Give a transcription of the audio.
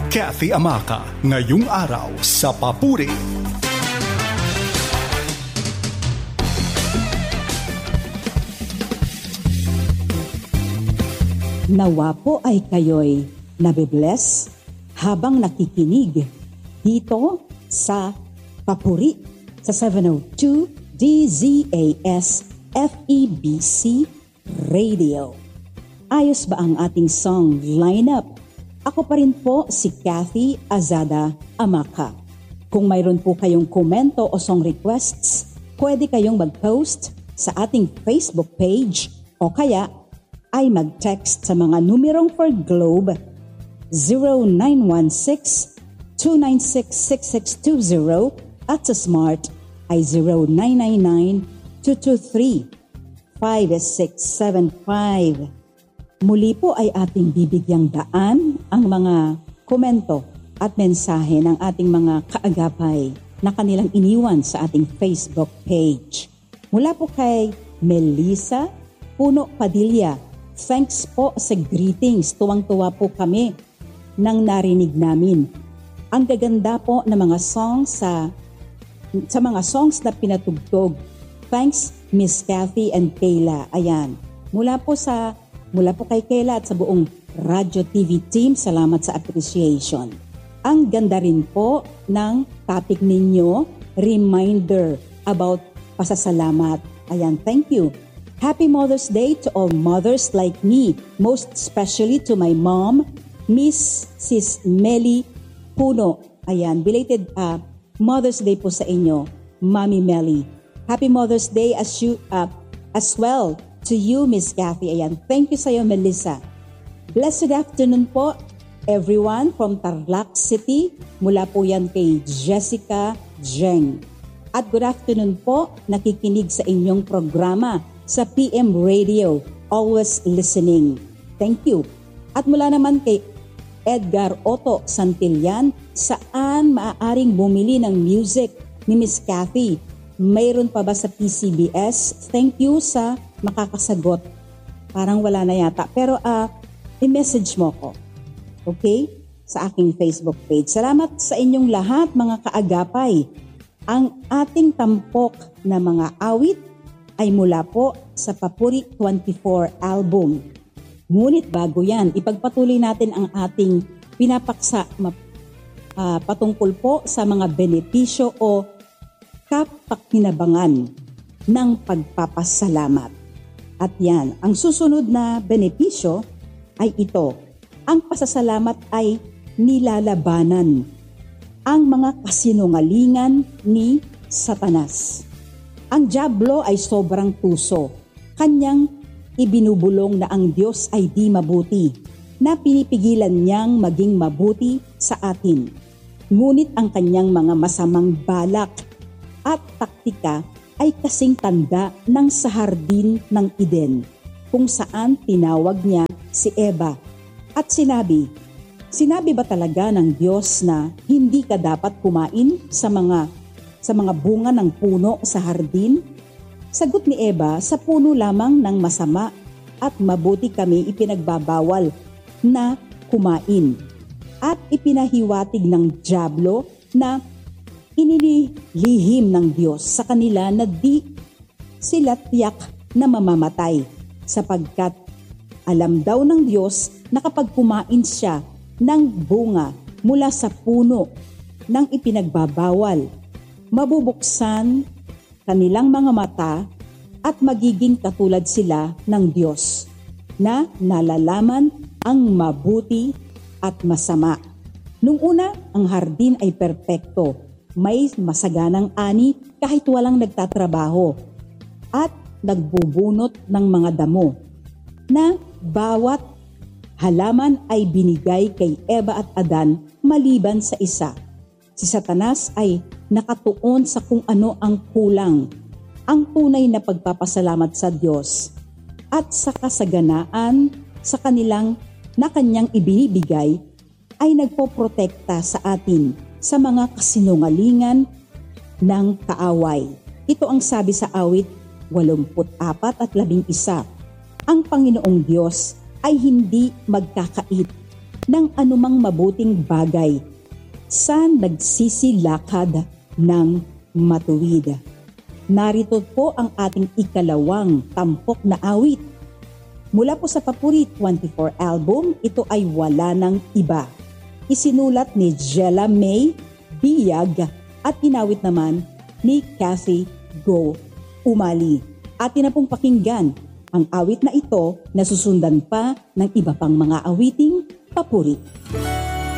Kathy Amaka, ngayong araw sa Papuri. Nawa po ay kayo'y nabibless habang nakikinig dito sa Papuri sa 702 DZAS FEBC Radio. Ayos ba ang ating song lineup? Ako pa rin po si Kathy Azada Amaka. Kung mayroon po kayong komento o song requests, pwede kayong mag-post sa ating Facebook page o kaya ay mag-text sa mga numerong for Globe 0916-296-6620 at sa Smart ay 0999-223-5675. Muli po ay ating bibigyang daan ang mga komento at mensahe ng ating mga kaagapay na kanilang iniwan sa ating Facebook page. Mula po kay Melissa Puno Padilla, thanks po sa greetings. Tuwang-tuwa po kami nang narinig namin. Ang gaganda po ng mga songs sa mga songs na pinatugtog. Thanks Miss Kathy and Kayla. Ayan. Mula po kay Kayla at sa buong Radio TV team, salamat sa appreciation. Ang ganda rin po ng topic ninyo, reminder about pasasalamat. Ayan, thank you. Happy Mother's Day to all mothers like me, most especially to my mom, Mrs. Melly Puno. Ayan, belated Mother's Day po sa inyo, Mommy Melly. Happy Mother's Day as well to you, Miss Kathy. Ayan, thank you sa iyo, Melissa. Blessed afternoon po, everyone from Tarlac City. Mula po yan kay Jessica Jeng. At good afternoon po, nakikinig sa inyong programa sa PM Radio, always listening. Thank you. At mula naman kay Edgar Otto Santillan, saan maaaring bumili ng music ni Miss Kathy? Mayroon pa ba sa PCBS? Thank you sa makakasagot. Parang wala na yata. Pero i-message mo ko. Okay? Sa aking Facebook page. Salamat sa inyong lahat, mga kaagapay. Ang ating tampok na mga awit ay mula po sa Papuri 24 album. Ngunit bago yan, ipagpatuloy natin ang ating pinapaksa patungkol po sa mga benepisyo o kapakinabangan ng pagpapasalamat. At yan, ang susunod na benepisyo ay ito. Ang pasasalamat ay nilalabanan ang mga kasinungalingan ni Satanas. Ang dyablo ay sobrang tuso. Kanyang ibinubulong na ang Diyos ay di mabuti, na pinipigilan niyang maging mabuti sa atin. Ngunit ang kanyang mga masamang balak at taktika ay kasing tanda ng sa hardin ng Eden, kung saan tinawag niya si Eva. At sinabi ba talaga ng Diyos na hindi ka dapat kumain sa mga bunga ng puno sa hardin? Sagot ni Eva, sa puno lamang ng masama at mabuti kami ipinagbabawal na kumain. At ipinahiwatig ng dyablo na inilihim ng Diyos sa kanila na di sila tiyak na mamamatay, sapagkat alam daw ng Diyos na kapag kumain siya ng bunga mula sa puno ng ipinagbabawal, mabubuksan kanilang mga mata at magiging katulad sila ng Diyos na nalalaman ang mabuti at masama. Nung una, ang hardin ay perpekto. May masaganang ani kahit walang nagtatrabaho at nagbubunot ng mga damo na bawat halaman ay binigay kay Eva at Adan maliban sa isa. Si Satanas ay nakatuon sa kung ano ang kulang, ang tunay na pagpapasalamat sa Diyos at sa kasaganaan sa kanyang ibinibigay ay nagpoprotekta sa atin sa mga kasinungalingan ng kaaway. Ito ang sabi sa awit 84 at 11. Ang Panginoong Diyos ay hindi magkakait ng anumang mabuting bagay sa nagsisilakad ng matuwid. Narito po ang ating ikalawang tampok na awit. Mula po sa Papuri 24 album, ito ay Wala Nang Iba. Isinulat ni Jella May Biyag at inawit naman ni Kathy Go Umali. Atin na pong pakinggan ang awit na ito na susundan pa ng iba pang mga awiting papuri.